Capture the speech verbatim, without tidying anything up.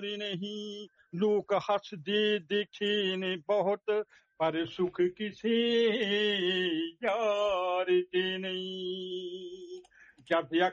प्यार नहीं। लोग हंसदे देखे ने बहुत, पर सुख किसे यार के नहीं। जब